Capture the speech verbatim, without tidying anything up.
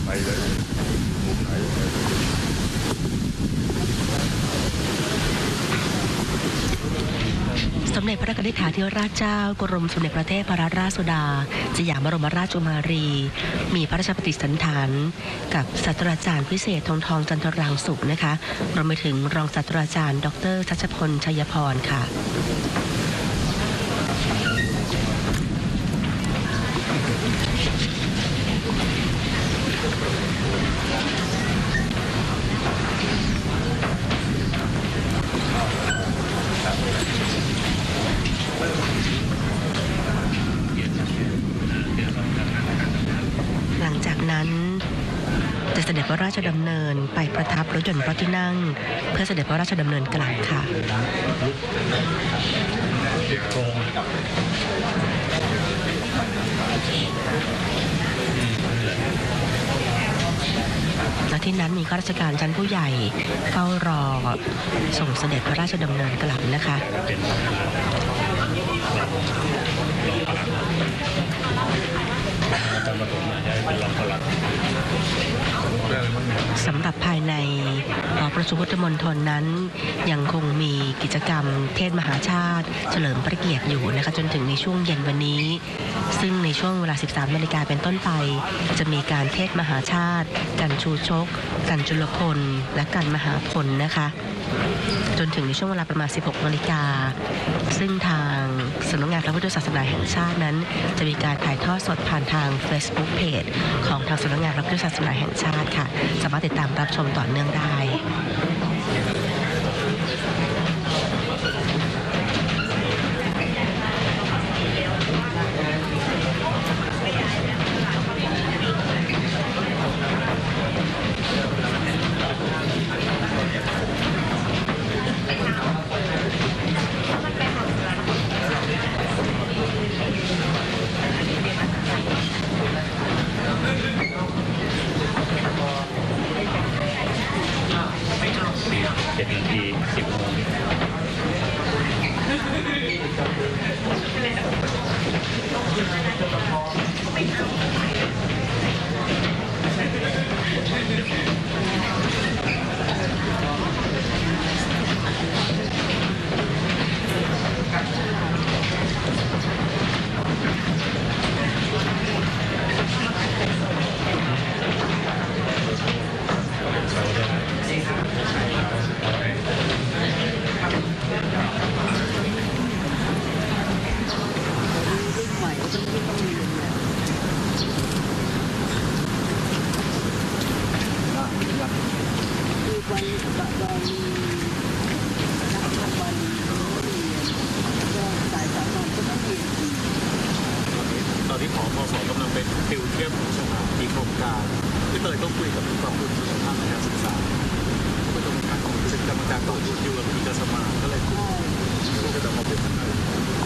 ไปเลยมุมไหนสมเด็จพระกนิษฐาธิราชเจ้ากรมสมเด็จพระเทพรัตนราชสุดาสยามบรมราชกุมารีมีพระราชปฏิสันถานกับศาสตราจารย์พิเศษธงทองจันทรางสุขนะคะรวมไปถึงรองศาสตราจารย์ดรชัชพลชัยพรค่ะหลังจากนั้นจะเสด็จพระราชดำเนินไปประทับรถยนต์พระที่นั่งเพื่อเสด็จพระราชดำเนินกลับค่ะและที่นั้นมีข้าราชการชั้นผู้ใหญ่เฝ้ารอส่งเสด็จพระราชดำเนินกลับนะคะสำหรับภายในหอประชุมพุทธมณฑลนั้นยังคงมีกิจกรรมเทศมหาชาติเฉลิมพระเกียรติอยู่นะคะจนถึงในช่วงเย็นวันนี้ซึ่งในช่วงเวลา สิบสามนาฬิกาเป็นต้นไปจะมีการเทศมหาชาติการชูชกการจุลพลและการมหาพลนะคะจนถึงในช่วงเวลาประมาณ สิบหกนาฬิกาซึ่งทางสำนักงานพระพุทธศาสนาแห่งชาตินั้นจะมีการถ่ายทอดสดผ่านทาง Facebook Page ของทางสำนักงานพระพุทธศาสนาแห่งชาติค่ะสามารถติดตามรับชมต่อเนื่องได้เจ็ดนาทีสิบโมงตอนที่ผอ.พส.กำลังเป็นติวเข้มสถานที่โครงการที่เตยต้องคุยกับกองทุนทางการศึกษาก็เป็นกรรมการของเป็นกรรมการกองทุนอยู่กับกิจสมาก็เลยคุยก็จะมาเป็นทางไหน